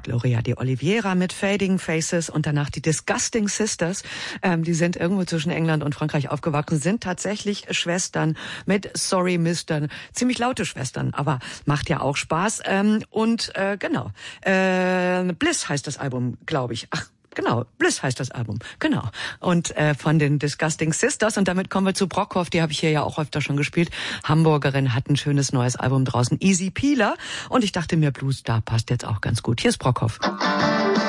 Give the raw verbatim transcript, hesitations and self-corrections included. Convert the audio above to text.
Gloria de Oliveira mit Fading Faces und danach die Disgusting Sisters. Ähm, die sind irgendwo zwischen England und Frankreich aufgewachsen, sind tatsächlich Schwestern mit Sorry Mister. Ziemlich laute Schwestern, aber macht ja auch Spaß. Ähm, und äh, genau, äh, Bliss heißt das Album, glaube ich. Ach, genau, Bliss heißt das Album, genau. Und äh, von den Disgusting Sisters, und damit kommen wir zu Brockhoff, die habe ich hier ja auch öfter schon gespielt. Hamburgerin, hat ein schönes neues Album draußen, Easy Peeler. Und ich dachte mir, Blues, da passt jetzt auch ganz gut. Hier ist Brockhoff.